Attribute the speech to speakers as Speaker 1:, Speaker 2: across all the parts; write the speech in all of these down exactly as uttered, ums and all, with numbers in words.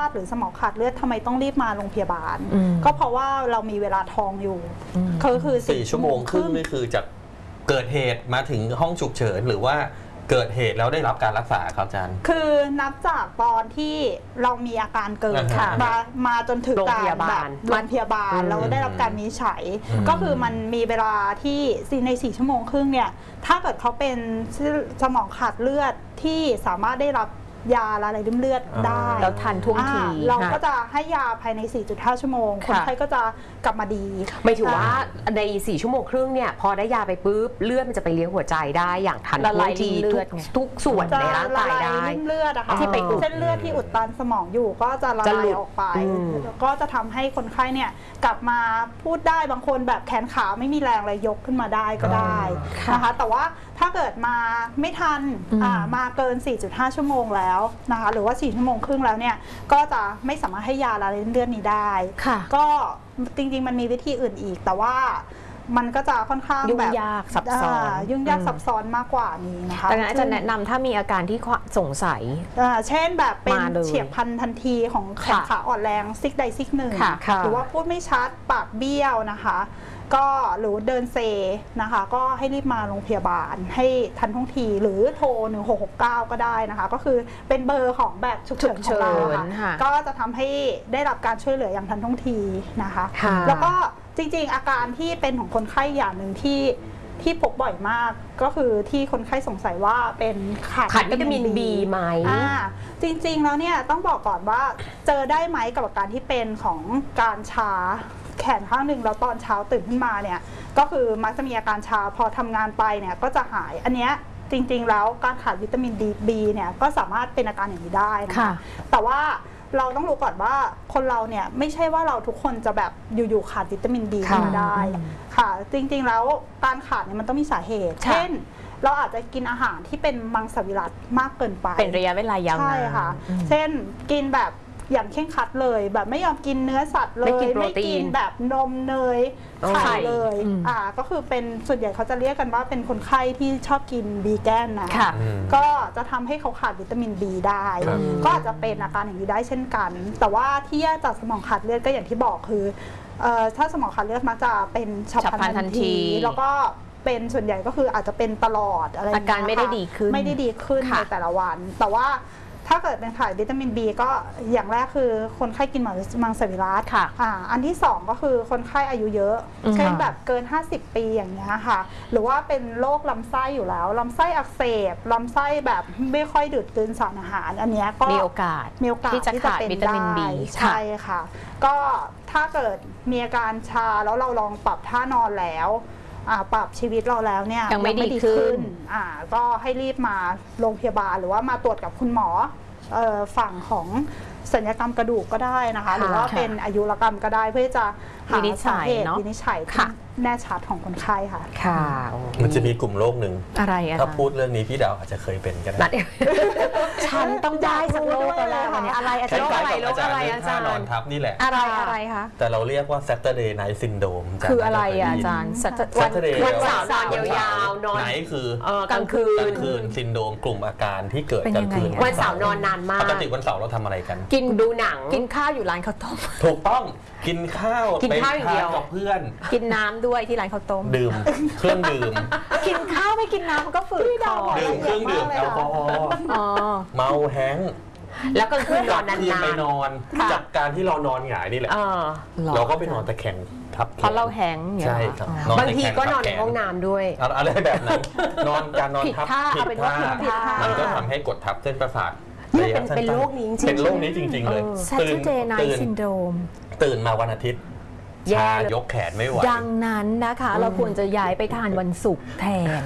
Speaker 1: ดหรือสมองขาดเลือดทำไมต้องรีบมาโรงพยาบาลก็เพราะว่าเรามีเวลาทองอยู่ก็คือ
Speaker 2: สี่ชั่วโมงครึ่งนี่คือจากเกิดเหตุมาถึงห้องฉุกเฉินหรือว่าเกิดเหตุแล้วได้รับการรักษาครับอาจารย์
Speaker 1: คือนับจากตอนที่เรามีอาการเกิดมามาจนถึงการแบบโรงพยาบาลเราได้รับการวินิจฉัยก็คือมันมีเวลาที่ในสี่ชั่วโมงครึ่งเนี่ยถ้าเกิดเขาเป็นสมองขาดเลือดที่สามารถได้รับยาละลายริ่มเลือดได้
Speaker 3: แล้วทันท่วงที
Speaker 1: เราก็จะให้ยาภายใน สี่จุดห้า ชั่วโมงคนไข้ก็จะกลับมาดี
Speaker 3: ไม่ถือว่าในสี่ชั่วโมงครึ่งเนี่ยพอได้ยาไปปุ๊บเลือดมันจะไปเลี้ยงหัวใจได้อย่างทันท่วงทีทุกส่วนในร่างกายได้
Speaker 1: เลือดอะค่ะที่ไปเส้นเลือดที่อุดตันสมองอยู่ก็จะละลายออกไปก็จะทำให้คนไข้เนี่ยกลับมาพูดได้บางคนแบบแขนขาไม่มีแรงเลยยกขึ้นมาได้ก็ได้นะคะแต่ว่าถ้าเกิดมาไม่ทันมาเกิน สี่จุดห้า ชั่วโมงแล้วนะคะหรือว่าสี่ชั่วโมงครึ่งแล้วเนี่ยก็จะไม่สามารถให้ยาละลายริ่มเลือดนี้ได้ก็จริงๆมันมีวิธีอื่นอีกแต่ว่ามันก็จะค่อนข้าง
Speaker 3: ยุ่งยากซับซ้อน
Speaker 1: ยุ่งยากซับซ้อนมากกว่านี้นะคะ
Speaker 3: ดังนั้นอาจารย์แนะนำถ้ามีอาการที่สงสัย
Speaker 1: เช่นแบบเป็นเฉียบพลันทันทีของแขนขาอ่อนแรงซิกใดซิกหนึ่งหรือว่าพูดไม่ชัดปากเบี้ยวนะคะก็หรือเดินเซนะคะก็ให้รีบมาโรงพยาบาลให้ทันท่วงทีหรือโทรหนึ่งหกหกเก้าก็ได้นะคะก็คือเป็นเบอร์ของแบบฉุกเฉินของเราค่ะก็จะทำให้ได้รับการช่วยเหลืออย่างทันท่วงทีนะคะแล้วก็จริงๆอาการที่เป็นของคนไข้อย่างหนึ่งที่ที่พบบ่อยมากก็คือที่คนไข้สงสัยว่าเป็น
Speaker 3: ขาดวิตามิน บี ไหม
Speaker 1: จริงๆแล้วเนี่ยต้องบอกก่อนว่าเจอได้ไหมกับอาการที่เป็นของการชาแขนข้างหนึ่งแล้วตอนเช้าตื่นขึ้นมาเนี่ยก็คือมักจะมีอาการชาพอทำงานไปเนี่ยก็จะหายอันเนี้ยจริงๆแล้วการขาดวิตามินดีบีเนี่ยก็สามารถเป็นอาการอย่างนี้ได้นะคะแต่ว่าเราต้องรู้ก่อนว่าคนเราเนี่ยไม่ใช่ว่าเราทุกคนจะแบบอยู่ๆขาดวิตามินดีมาได้ค่ะจริงๆแล้วการขาดเนี่ยมันต้องมีสาเหตุเช่นเราอาจจะกินอาหารที่เป็นมังสวิรัติมากเกินไป
Speaker 3: เป็นระยะเวลายาวนาน
Speaker 1: ใช่ค่ะเช่นกินแบบอย่างเคร่งครัดเลยแบบไม่ยอมกินเนื้อสัตว์เลยไม่กินแบบนมเนยไข่เลยอ่าก็คือเป็นส่วนใหญ่เขาจะเรียกกันว่าเป็นคนไข้ที่ชอบกินวีแกนนะก็จะทำให้เขาขาดวิตามินบีได้ก็อาจจะเป็นอาการอย่างนี้ได้เช่นกันแต่ว่าที่แยกจากสมองขาดเลือดก็อย่างที่บอกคือถ้าสมองขาดเลือดมักจะเป็นฉับพลันทันทีแล้วก็เป็นส่วนใหญ่ก็คืออาจจะเป็นตลอดอะไร
Speaker 3: อาการไม่ได้ดีขึ้น
Speaker 1: ไม่ได้ดีขึ้นในแต่ละวันแต่ว่าถ้าเกิดเป็นขาดวิตามิน บี ก็อย่างแรกคือคนไข้กินมังสวิรัติอ่าอันที่สองก็คือคนไข้อายุเยอะเช่นแบบเกินห้าสิบปีอย่างเงี้ยค่ะหรือว่าเป็นโรคลำไส้อยู่แล้วลำไส้อักเสบลำไส้แบบไม่ค่อยดูดกลืนสารอาหารอันเนี้ยก็
Speaker 3: มีโอกาส
Speaker 1: มีโอกาสที่จะขาดวิตามิน บี ใช่ค่ะก็ถ้าเกิดมีอาการชาแล้วเราลองปรับท่านอนแล้วปรับชีวิตเราแล้วเนี่ย
Speaker 3: ยังไม่ดีขึ้น
Speaker 1: อ่าก็ให้รีบมาโรงพยาบาลหรือว่ามาตรวจกับคุณหมอฝั่งของศัลยกรรมกระดูกก็ได้นะคะหรือว่าเป็นอายุรกรรมก็ได้เพื่อจะหาสาเหตุวินิจฉัยที่แน่ชัดของคนไข้ค่ะ
Speaker 3: ค่ะ
Speaker 2: มันจะมีกลุ่มโรคหนึ่ง
Speaker 3: อะไร
Speaker 2: ถ้าพูดเรื่องนี้พี่ดาวอาจจะเคยเป็นก็ได้
Speaker 3: ฉันต้องได้สักโรคแล้วเนี่ยอะไรอาจารย์โรคอะไรโรคอะไรอาจารย์
Speaker 2: นอนทับนี่แหละ
Speaker 3: อะไรอะไรคะ
Speaker 2: แต่เราเรียกว่า Saturday Night Syndrome
Speaker 3: คืออะไรอาจารย์วันเสาร์นอนยาวๆนอน
Speaker 2: ไหนคื
Speaker 3: อกลางคืน
Speaker 2: กลางคืนซินโดรมกลุ่มอาการที่เกิดกลางคืน
Speaker 3: วันเสาร์นอนนานมาก
Speaker 2: ปกติวันเสาร์เราทำอะไรกัน
Speaker 3: กินดูหนังกินข้าวอยู่ร้านข้าวต้ม
Speaker 2: ถูกต้องกินข้าว
Speaker 3: กินข้าวอย่างเดียว
Speaker 2: กับเพื่อน
Speaker 3: กินน้ำด้วยที่ร้านข้าวต้ม
Speaker 2: ดื่มเครื่องดื่ม
Speaker 3: กินข้าวไม่กินน้ำมันก็ฝืดคอ
Speaker 2: ดื่มเครื่องดื่มแอลกอฮอล์เมาแห้ง
Speaker 3: แล้วก็คือนอนนาน
Speaker 2: ๆไปนอนจากการที่เรานอนหงายนี่แหละเราก็ไปนอนตะแคงทับ
Speaker 3: เพราะเราแห้ง
Speaker 2: ใช่ครับ
Speaker 3: บางทีก็นอนในห้องน้ำด้วย
Speaker 2: อะไรแบบนั้นนอนการนอนทับผิดท่ามันก็ทำให้กดทับเส้นประสาท
Speaker 3: เป็นโรคนี้จริง
Speaker 2: เป็นโรคนี้จริงๆเลย
Speaker 3: ตื่นตื่น
Speaker 2: ตื่นมาวันอาทิตย์ชายกแขนไม่ไหว
Speaker 3: ดังนั้นนะคะเราควรจะย้ายไปทานวันศุกร์แทน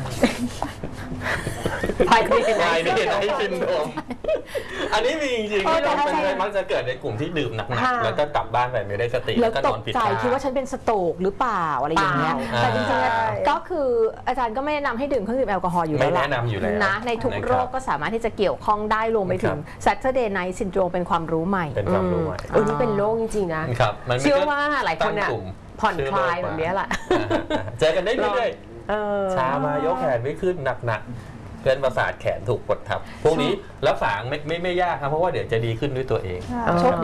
Speaker 2: ภายในภายในไนท์ซินโดรมอันนี้มีจริงๆที่เราเป็นมักจะเกิดในกลุ่มที่ดื่มหนักๆแล้วก็กลับบ้านไปไม่ได้สติ
Speaker 3: แล้วก็นอนผิดท่าคิดว่าฉันเป็นสโตรกหรือเปล่าอะไรอย่างเงี้ยแต่จริงๆก็คืออาจารย์ก็ไม่แนะนำให้ดื่มเครื่องดื่มแอลกอฮอล์อยู่แล้ว
Speaker 2: ไม่แนะนำอยู่แล้ว
Speaker 3: นะในทุกโรคก็สามารถที่จะเกี่ยวข้องได้รวมไปถึง Saturday Night Syndrome เป็นความรู้ใหม่
Speaker 2: เป็นความรู้ใหม่
Speaker 3: อันนี้เป็นโรคจริงๆนะเชื่อว่าหลายคนเนี่ยผ่อนคลายแบบนี้แหละ
Speaker 2: เจอกันได้เรื่อยๆชามายกแขนไม่ขึ้นหนักๆเส้นประสาทแขนถูกกดทับพวกนี้รักษาไม่ไม่ไม่ยากครับเพราะว่าเดี๋ยวจะดีขึ้นด้วยตัวเอง